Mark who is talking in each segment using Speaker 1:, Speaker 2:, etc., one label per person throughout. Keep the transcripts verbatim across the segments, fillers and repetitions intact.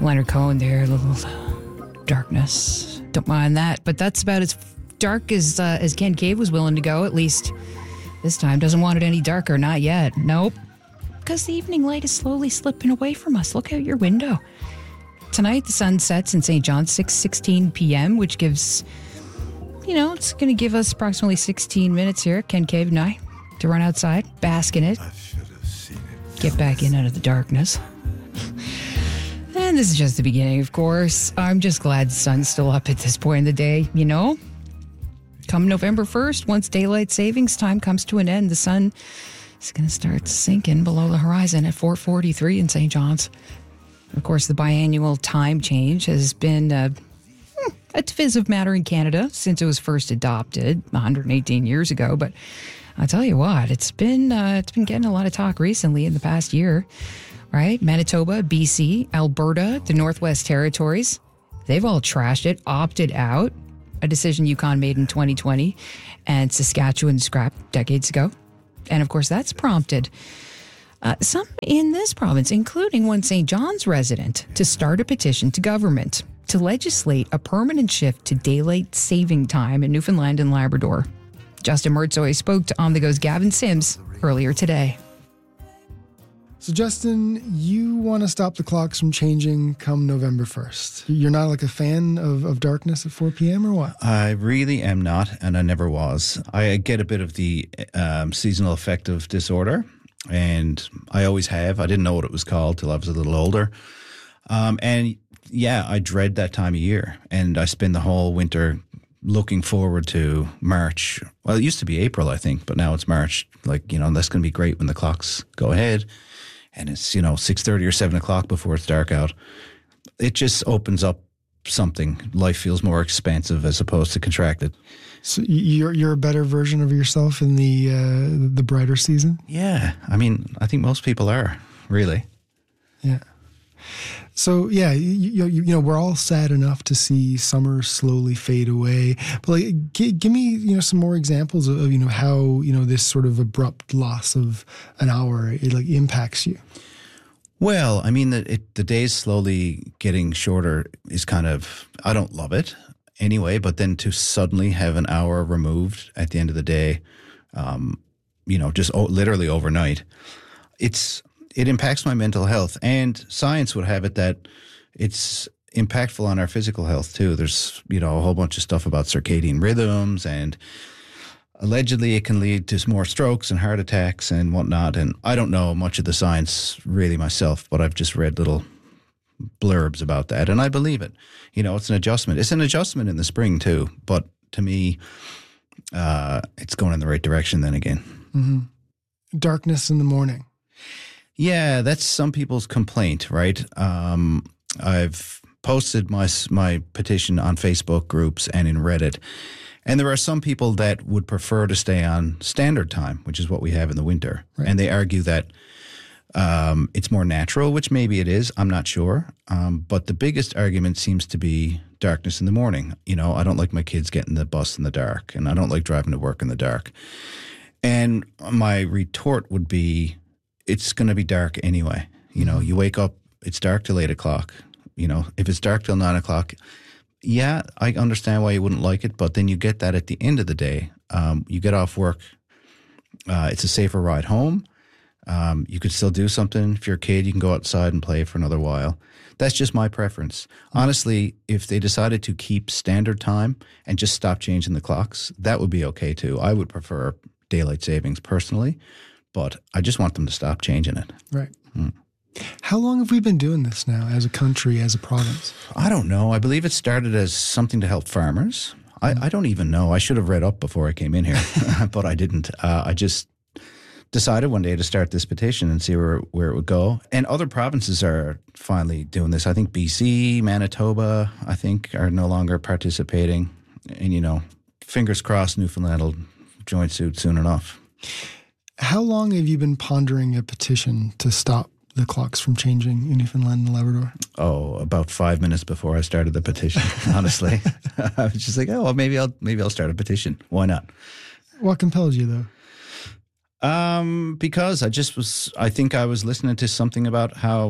Speaker 1: Leonard Cohen there, a little darkness. Don't mind that. But that's about as dark as uh, as Ken Cave was willing to go, at least this time. Doesn't want it any darker, not yet. Nope. Because the evening light is slowly slipping away from us. Look out your window. Tonight, the sun sets in Saint John's, six sixteen p.m., which gives, you know, it's going to give us approximately sixteen minutes here, Ken Cave and I, to run outside, bask in it, get back in out of the darkness. And this is just the beginning, of course. I'm just glad the sun's still up at this point in the day, you know? Come November first, once daylight savings time comes to an end, the sun is going to start sinking below the horizon at four forty-three in Saint John's. Of course, the biannual time change has been uh, a divisive matter in Canada since it was first adopted one hundred eighteen years ago. But I'll tell you what, it's been uh, it's been getting a lot of talk recently in the past year, right? Manitoba, B C, Alberta, the Northwest Territories, they've all trashed it, opted out, a decision Yukon made in twenty twenty, and Saskatchewan scrapped decades ago. And of course, that's prompted Uh, some in this province, including one Saint John's resident, to start a petition to government to legislate a permanent shift to daylight saving time in Newfoundland and Labrador. Justin Mertzoy spoke to On The Go's Gavin Sims earlier today.
Speaker 2: So, Justin, you want to stop the clocks from changing come November first. You're not like a fan of, of darkness at four p.m. or what?
Speaker 3: I really am not, and I never was. I get a bit of the um, seasonal affective disorder. And I always have. I didn't know what it was called till I was a little older. Um, and yeah, I dread that time of year. And I spend the whole winter looking forward to March. Well, it used to be April, I think, but now it's March. Like, you know, that's going to be great when the clocks go ahead. And it's, you know, six thirty or seven o'clock before it's dark out. It just opens up something. Life feels more expansive as opposed to contracted.
Speaker 2: So you're you're a better version of yourself in the uh, the brighter season?
Speaker 3: Yeah. I mean, I think most people are, really.
Speaker 2: Yeah. So, yeah, you, you, you know, we're all sad enough to see summer slowly fade away. But, like, g- give me, you know, some more examples of, you know, how, you know, this sort of abrupt loss of an hour, it, like, impacts you.
Speaker 3: Well, I mean, the, it, the days slowly getting shorter is kind of, I don't love it anyway, but then to suddenly have an hour removed at the end of the day, um, you know, just o- literally overnight, it's it impacts my mental health. And science would have it that it's impactful on our physical health too. There's, you know, a whole bunch of stuff about circadian rhythms, and allegedly it can lead to more strokes and heart attacks and whatnot. And I don't know much of the science really myself, but I've just read little blurbs about that, and I believe it. You know, it's an adjustment. It's an adjustment in the spring too, but to me, uh, it's going in the right direction then again.
Speaker 2: Mm-hmm. Darkness in the morning.
Speaker 3: Yeah, that's some people's complaint, right? Um, I've posted my my petition on Facebook groups and in Reddit, and there are some people that would prefer to stay on standard time, which is what we have in the winter, right. And they argue that Um, it's more natural, which maybe it is. I'm not sure. Um, but the biggest argument seems to be darkness in the morning. You know, I don't like my kids getting the bus in the dark, and I don't like driving to work in the dark. And my retort would be, it's going to be dark anyway. You know, you wake up, it's dark till eight o'clock. You know, if it's dark till nine o'clock, yeah, I understand why you wouldn't like it, but then you get that at the end of the day. Um, you get off work. Uh, it's a safer ride home. Um, you could still do something. If you're a kid, you can go outside and play for another while. That's just my preference. Honestly, if they decided to keep standard time and just stop changing the clocks, that would be okay too. I would prefer daylight savings personally, but I just want them to stop changing it.
Speaker 2: Right.
Speaker 3: Mm.
Speaker 2: How long have we been doing this now as a country, as a province?
Speaker 3: I don't know. I believe it started as something to help farmers. I, I don't even know. I should have read up before I came in here, but I didn't. Uh, I just decided one day to start this petition and see where where it would go. And other provinces are finally doing this. I think B C, Manitoba, I think, are no longer participating. And, you know, fingers crossed Newfoundland will join suit soon enough.
Speaker 2: How long have you been pondering a petition to stop the clocks from changing in Newfoundland and Labrador?
Speaker 3: Oh, about five minutes before I started the petition, honestly. I was just like, oh, well, maybe I'll maybe I'll start a petition. Why not?
Speaker 2: What compelled you, though?
Speaker 3: Um, because I just was, I think I was listening to something about how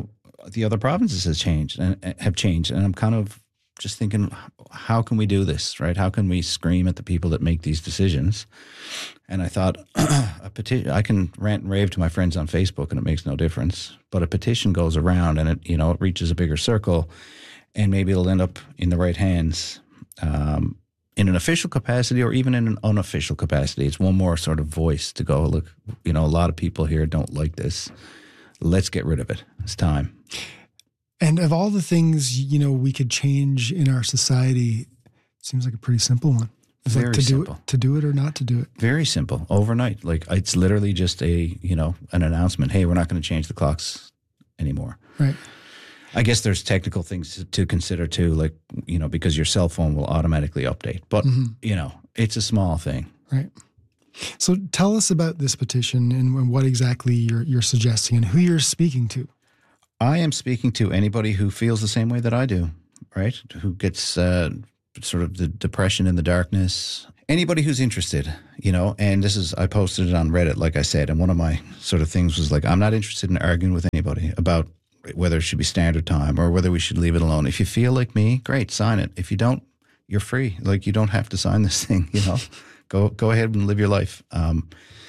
Speaker 3: the other provinces has changed and and have changed, and I'm kind of just thinking, how can we do this, right? How can we scream at the people that make these decisions? And I thought, a petition, I can rant and rave to my friends on Facebook and it makes no difference. But a petition goes around and it, you know, it reaches a bigger circle, and maybe it'll end up in the right hands um, in an official capacity or even in an unofficial capacity. It's one more sort of voice to go, look, you know, a lot of people here don't like this. Let's get rid of it. It's time.
Speaker 2: And of all the things, you know, we could change in our society, it seems like a pretty simple one. It's
Speaker 3: Very
Speaker 2: like to
Speaker 3: simple.
Speaker 2: do it, to do it or not to do it.
Speaker 3: Very simple. Overnight. Like it's literally just a, you know, an announcement. Hey, we're not going to change the clocks anymore.
Speaker 2: Right.
Speaker 3: I guess there's technical things to, to consider too, like, you know, because your cell phone will automatically update. But,
Speaker 2: Mm-hmm.
Speaker 3: you know, it's a small thing.
Speaker 2: Right. So tell us about this petition and what exactly you're you're suggesting and who you're speaking to.
Speaker 3: I am speaking to anybody who feels the same way that I do, right? Who gets uh, sort of the depression and the darkness. Anybody who's interested, you know, and this is, I posted it on Reddit, like I said, and one of my sort of things was like, I'm not interested in arguing with anybody about whether it should be standard time or whether we should leave it alone. If you feel like me, great, sign it. If you don't, you're free. Like, you don't have to sign this thing, you know. go go ahead and live your life. Um,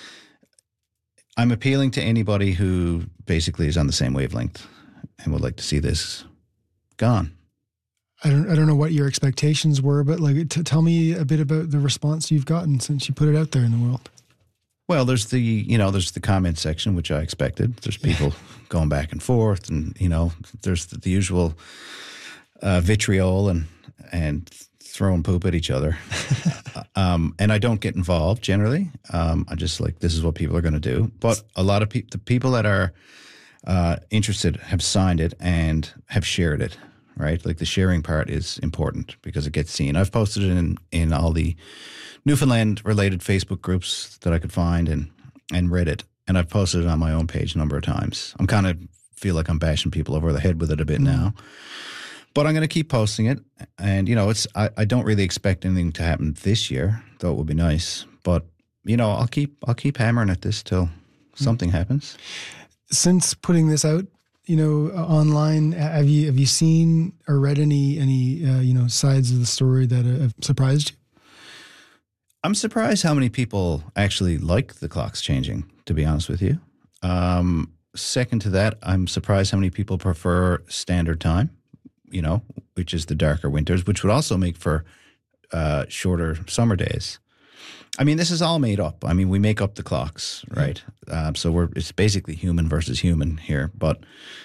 Speaker 3: I'm appealing to anybody who basically is on the same wavelength and would like to see this gone.
Speaker 2: I don't I don't know what your expectations were, but like, t- tell me a bit about the response you've gotten since you put it out there in the world.
Speaker 3: Well, there's the, you know, there's the comment section, which I expected. There's people going back and forth, and, you know, there's the, the usual uh, vitriol and, and throwing poop at each other. um, and I don't get involved generally. Um, I just like, this is what people are going to do. But a lot of people, the people that are uh, interested have signed it and have shared it, right? Like, the sharing part is important because it gets seen. I've posted it in, in all the Newfoundland-related Facebook groups that I could find and, and Reddit, and I've posted it on my own page a number of times. I'm kind of feel like I'm bashing people over the head with it a bit mm. now. But I'm going to keep posting it. And, you know, it's I, I don't really expect anything to happen this year, though it would be nice. But, you know, I'll keep I'll keep hammering at this till something happens.
Speaker 2: Since putting this out, you know, online, have you have you seen or read any any uh, you know, sides of the story that have surprised you?
Speaker 3: I'm surprised how many people actually like the clocks changing, to be honest with you. Um, second to that, I'm surprised how many people prefer standard time, you know, which is the darker winters, which would also make for uh, shorter summer days. I mean, this is all made up. I mean, we make up the clocks, right? Uh, so we're it's basically human versus human here. But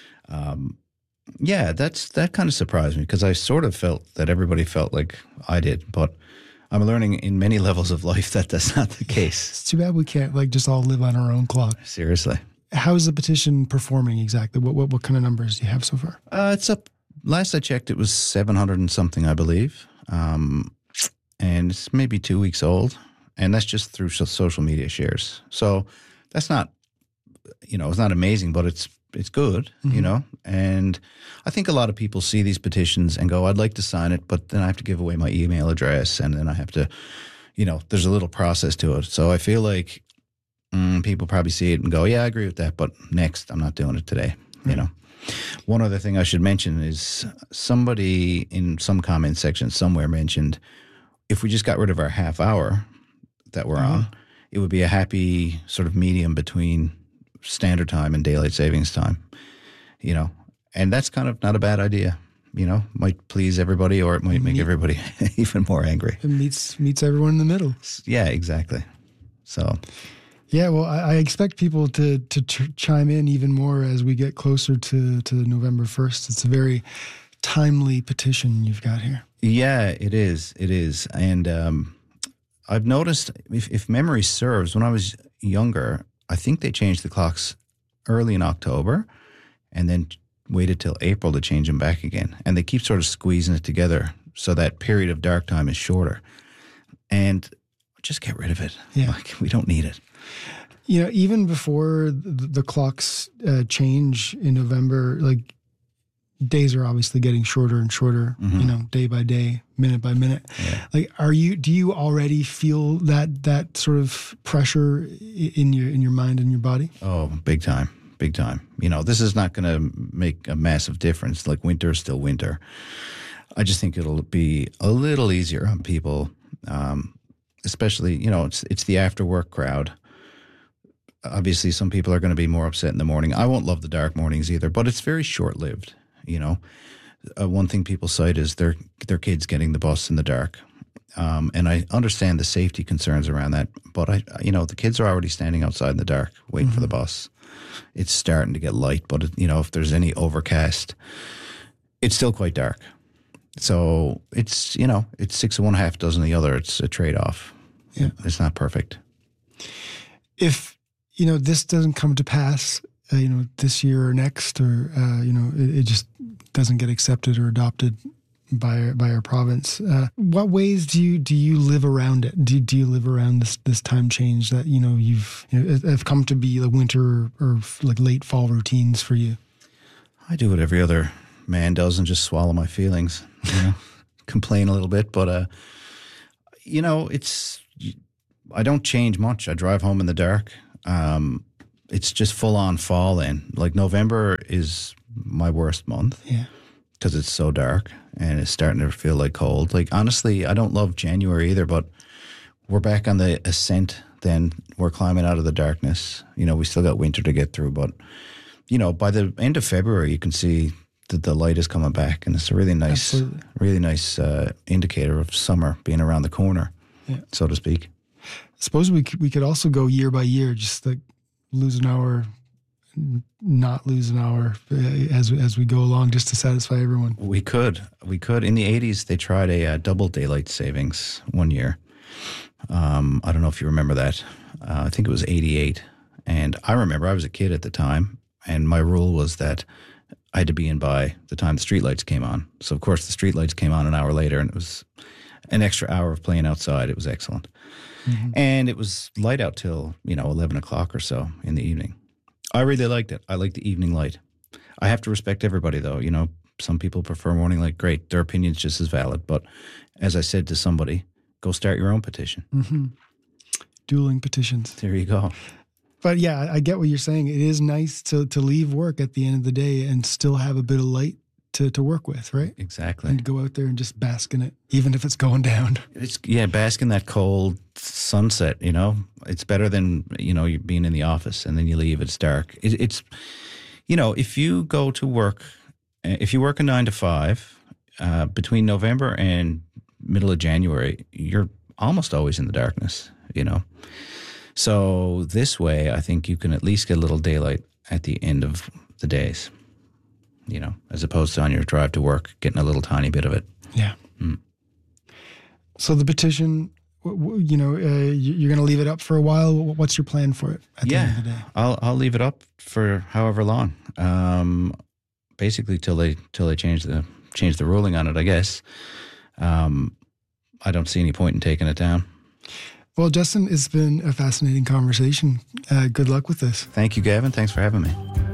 Speaker 3: um, yeah, that's that kind of surprised me because I sort of felt that everybody felt like I did, but I'm learning in many levels of life that that's not the case.
Speaker 2: It's too bad we can't like just all live on our own clock.
Speaker 3: Seriously.
Speaker 2: How is the petition performing exactly? What what, what kind of numbers do you have so far?
Speaker 3: Uh, it's up. Last I checked, it was seven hundred and something, I believe. Um, and it's maybe two weeks old. And that's just through social media shares. So that's not, you know, it's not amazing, but it's it's good, mm-hmm. you know. And I think a lot of people see these petitions and go, I'd like to sign it, but then I have to give away my email address, and then I have to, you know, there's a little process to it. So I feel like mm, people probably see it and go, yeah, I agree with that, but next, I'm not doing it today, mm-hmm. you know. One other thing I should mention is somebody in some comment section somewhere mentioned if we just got rid of our half hour that we're uh-huh. on, it would be a happy sort of medium between standard time and daylight savings time, you know, and that's kind of not a bad idea, you know, might please everybody or it might make Meet, everybody even more angry.
Speaker 2: It meets meets everyone in the middle.
Speaker 3: Yeah, exactly. So.
Speaker 2: Yeah, well, I, I expect people to to ch- chime in even more as we get closer to, to November first. It's a very timely petition you've got here.
Speaker 3: Yeah, it is. It is. And, um, I've noticed, if, if memory serves, when I was younger, I think they changed the clocks early in October and then waited till April to change them back again. And they keep sort of squeezing it together so that period of dark time is shorter. And just get rid of it.
Speaker 2: Yeah.
Speaker 3: Like, we don't need it.
Speaker 2: You know, even before the, the clocks uh, change in November, like, days are obviously getting shorter and shorter, mm-hmm. you know, day by day, minute by minute. Yeah. Like, are you, do you already feel that, that sort of pressure in your, in your mind and your body?
Speaker 3: Oh, big time, big time. You know, this is not going to make a massive difference. Like winter is still winter. I just think it'll be a little easier on people, um, especially, you know, it's it's the after work crowd. Obviously, some people are going to be more upset in the morning. I won't love the dark mornings either, but it's very short lived. You know, uh, one thing people cite is their their kids getting the bus in the dark. Um, and I understand the safety concerns around that, but I, you know, the kids are already standing outside in the dark waiting mm-hmm. for the bus. It's starting to get light, but it, you know, if there's any overcast, it's still quite dark. So it's, you know, it's six of one, half dozen of the other. It's a trade-off.
Speaker 2: Yeah.
Speaker 3: It's not perfect.
Speaker 2: If, you know, this doesn't come to pass, uh, you know, this year or next, or, uh, you know, it, it just doesn't get accepted or adopted by by our province. Uh, what ways do you do you live around it? Do do you live around this this time change that you know you've you know, have come to be like winter or, or like late fall routines for you?
Speaker 3: I do what every other man does and just swallow my feelings. You know, complain a little bit, but uh, you know, it's I don't change much. I drive home in the dark. Um, it's just full on fall. Then, like November is my worst month.
Speaker 2: Yeah.
Speaker 3: Because it's so dark and it's starting to feel like cold. Like, honestly, I don't love January either, but we're back on the ascent then. We're climbing out of the darkness. You know, we still got winter to get through, but, you know, by the end of February, you can see that the light is coming back, and it's a really nice, Absolutely. really nice uh, indicator of summer being around the corner, yeah. so to speak.
Speaker 2: I suppose we could, we could also go year by year, just like lose an hour, not lose an hour as as we go along, just to satisfy everyone.
Speaker 3: We could, we could. In the eighties, they tried a uh, double daylight savings one year. Um, I don't know if you remember that. Uh, I think it was eighty-eight, and I remember I was a kid at the time, and my rule was that I had to be in by the time the streetlights came on. So of course the streetlights came on an hour later, and it was an extra hour of playing outside. It was excellent, mm-hmm. and it was light out till you know eleven o'clock or so in the evening. I really liked it. I like the evening light. I have to respect everybody, though. You know, some people prefer morning light. Great. Their opinion's just as valid. But as I said to somebody, go start your own petition.
Speaker 2: Mm-hmm. Dueling petitions.
Speaker 3: There you go.
Speaker 2: But yeah, I get what you're saying. It is nice to, to leave work at the end of the day and still have a bit of light to, to work with, right?
Speaker 3: Exactly.
Speaker 2: And go out there and just bask in it, even if it's going down.
Speaker 3: It's yeah, bask in that cold sunset, you know. It's better than, you know, you being in the office and then you leave, it's dark. It, it's, you know, if you go to work, if you work a nine to five, uh, between November and middle of January, you're almost always in the darkness, you know. So this way, I think you can at least get a little daylight at the end of the days. You know, as opposed to on your drive to work, getting a little tiny bit of it.
Speaker 2: Yeah. Mm. So the petition, you know, uh, you're going to leave it up for a while. What's your plan for it at the
Speaker 3: yeah,
Speaker 2: end of the day?
Speaker 3: I'll I'll leave it up for however long. Um, basically, till they till they change the change the ruling on it, I guess. Um, I don't see any point in taking it down.
Speaker 2: Well, Justin, it's been a fascinating conversation. Uh, good luck with this.
Speaker 3: Thank you, Gavin. Thanks for having me.